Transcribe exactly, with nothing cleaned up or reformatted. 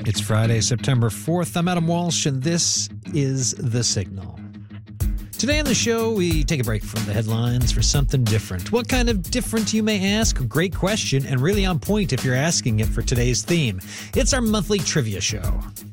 It's Friday, September fourth. I'm Adam Walsh, and this is The Signal. Today on the show, we take a break from the headlines for something different. What kind of different, you may ask? Great question, and really on point if you're asking it for today's theme. It's our monthly trivia show.